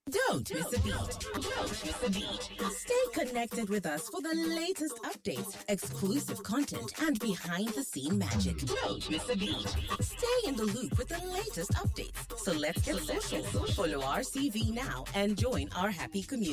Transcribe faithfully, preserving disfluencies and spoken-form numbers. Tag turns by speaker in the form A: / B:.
A: Don't miss a beat. Don't miss a beat. Stay connected with us for the latest updates, exclusive content, and behind-the-scene magic. Don't miss a beat. Stay in the loop with the latest updates. So let's get social. Follow R C V now and join our happy community.